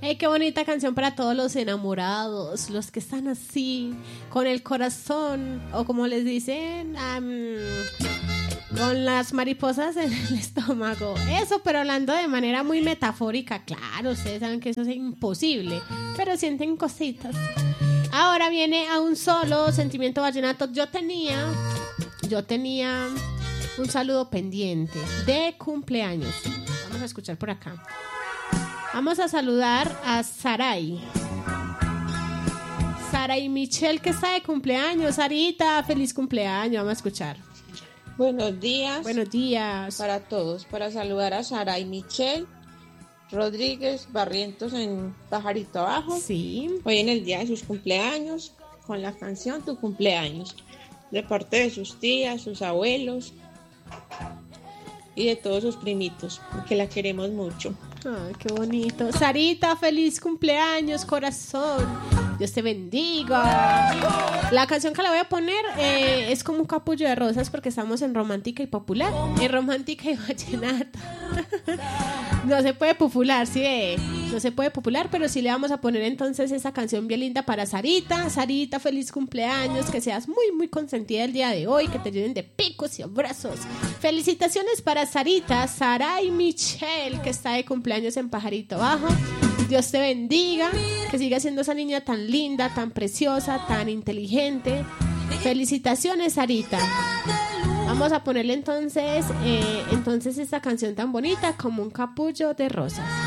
Hey, qué bonita canción para todos los enamorados, los que están así, con el corazón, o como les dicen, con las mariposas en el estómago. Eso, pero hablando de manera muy metafórica. Claro, ustedes saben que eso es imposible, pero sienten cositas. Ahora viene a un solo sentimiento vallenato. Yo tenía un saludo pendiente de cumpleaños. Vamos a escuchar por acá. Vamos a saludar a Saray Michelle, que está de cumpleaños. Sarita, feliz cumpleaños. Vamos a escuchar. Buenos días. Buenos días. Para todos, para saludar a Saray Michelle Rodríguez Barrientos en Pajarito Abajo. Sí. Hoy en el día de sus cumpleaños, con la canción Tu Cumpleaños, de parte de sus tías, sus abuelos y de todos sus primitos, porque la queremos mucho. Ay, qué bonito. Sarita, feliz cumpleaños, corazón. Dios te bendiga. La canción que le voy a poner es como un capullo de rosas, porque estamos en romántica y popular. En romántica y vallenata. No se puede popular, sí, no se puede popular, pero sí le vamos a poner entonces esa canción bien linda para Sarita. Sarita, feliz cumpleaños, que seas muy, muy consentida el día de hoy, que te llenen de picos y abrazos. Felicitaciones para Sarita, Saray Michelle, que está de cumpleaños en Pajarito Bajo. Dios te bendiga, que siga siendo esa niña tan linda, tan preciosa, tan inteligente. Felicitaciones, Sarita. Vamos a ponerle entonces esta canción tan bonita como un capullo de rosas.